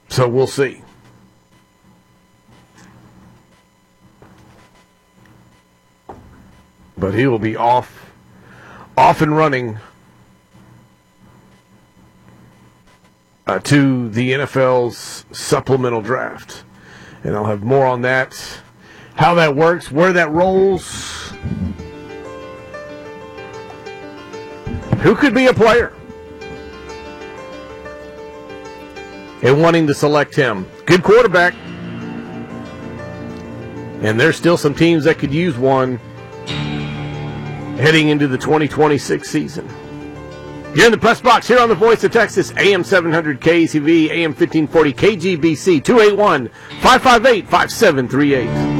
So we'll see. But he will be off and running to the NFL's supplemental draft. And I'll have more on that, how that works, where that rolls, who could be a player, and wanting to select him. Good quarterback. And there's still some teams that could use one heading into the 2026 season. You're in the press box here on the Voice of Texas, AM 700 KCV, AM 1540 KGBC, 281-558-5738.